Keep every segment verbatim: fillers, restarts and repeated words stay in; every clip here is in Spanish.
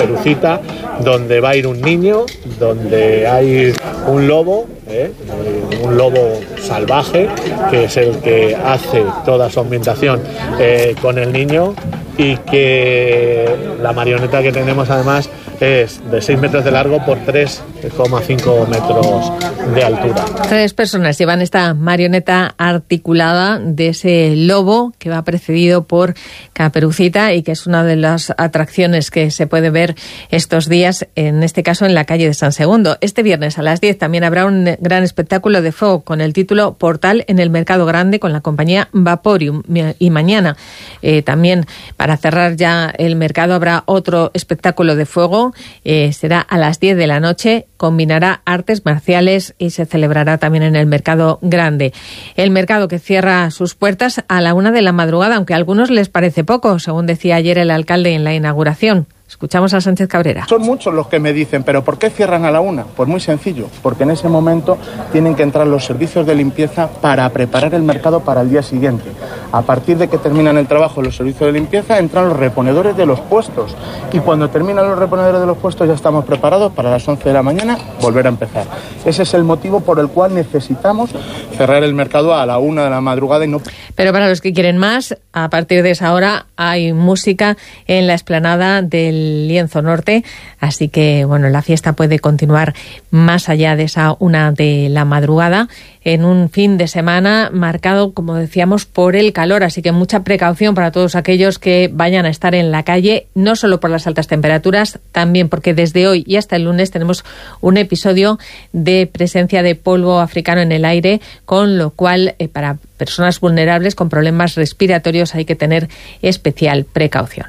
Caperucita, donde va a ir un niño, donde hay un lobo, ¿eh? un lobo salvaje, que es el que hace toda su ambientación eh, con el niño, y que la marioneta que tenemos además es de seis metros de largo por tres coma cinco metros de altura. Tres personas llevan esta marioneta articulada de ese lobo que va precedido por Caperucita y que es una de las atracciones que se puede ver estos días, en este caso en la calle de San Segundo. Este viernes a las diez también habrá un gran espectáculo de fuego con el título Portal en el Mercado Grande con la compañía Vaporium, y mañana eh, también para cerrar ya el mercado habrá otro espectáculo de fuego. Eh, será a las diez de la noche, combinará artes marciales y se celebrará también en el Mercado Grande. El mercado que cierra sus puertas a la una de la madrugada, aunque a algunos les parece poco, según decía ayer el alcalde en la inauguración. Escuchamos a Sánchez Cabrera. Son muchos los que me dicen, ¿pero por qué cierran a la una? Pues muy sencillo, porque en ese momento tienen que entrar los servicios de limpieza para preparar el mercado para el día siguiente. A partir de que terminan el trabajo los servicios de limpieza, entran los reponedores de los puestos. Y cuando terminan los reponedores de los puestos ya estamos preparados para las once de la mañana volver a empezar. Ese es el motivo por el cual necesitamos cerrar el mercado a la una de la madrugada y no... Pero para los que quieren más, a partir de esa hora hay música en la explanada del Lienzo Norte, así que bueno, la fiesta puede continuar más allá de esa una de la madrugada, en un fin de semana marcado, como decíamos, por el calor, así que mucha precaución para todos aquellos que vayan a estar en la calle, no solo por las altas temperaturas, también porque desde hoy y hasta el lunes tenemos un episodio de presencia de polvo africano en el aire, con lo cual eh, para personas vulnerables con problemas respiratorios hay que tener especial precaución.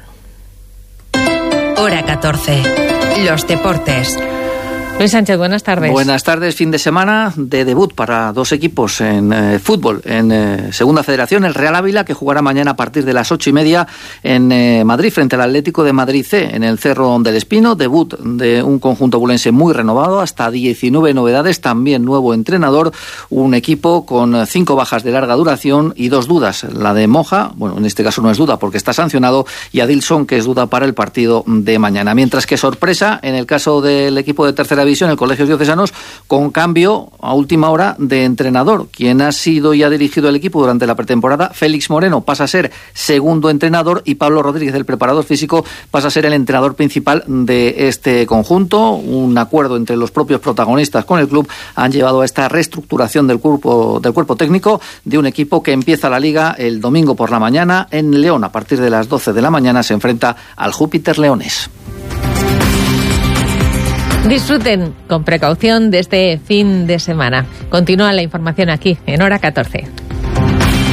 Hora catorce. Los deportes. Luis Sánchez, buenas tardes. Buenas tardes, fin de semana de debut para dos equipos en eh, fútbol, en eh, Segunda Federación, el Real Ávila, que jugará mañana a partir de las ocho y media en eh, Madrid, frente al Atlético de Madrid C, en el Cerro del Espino, debut de un conjunto bulense muy renovado, hasta diecinueve novedades, también nuevo entrenador, un equipo con cinco bajas de larga duración y dos dudas, la de Moja, bueno, en este caso no es duda porque está sancionado, y Adilson, que es duda para el partido de mañana, mientras que sorpresa en el caso del equipo de Tercera División, el Colegios Diocesanos, con cambio a última hora de entrenador. Quien ha sido y ha dirigido el equipo durante la pretemporada, Félix Moreno, pasa a ser segundo entrenador, y Pablo Rodríguez, el preparador físico, pasa a ser el entrenador principal de este conjunto. Un acuerdo entre los propios protagonistas con el club han llevado a esta reestructuración del cuerpo, del cuerpo técnico de un equipo que empieza la liga el domingo por la mañana en León. A partir de las doce de la mañana se enfrenta al Júpiter Leones. Disfruten con precaución de este fin de semana. Continúa la información aquí en Hora catorce.